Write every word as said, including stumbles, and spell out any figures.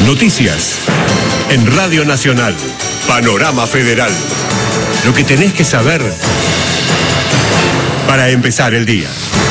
Noticias en Radio Nacional. Panorama Federal. Lo que tenés que saber para empezar el día.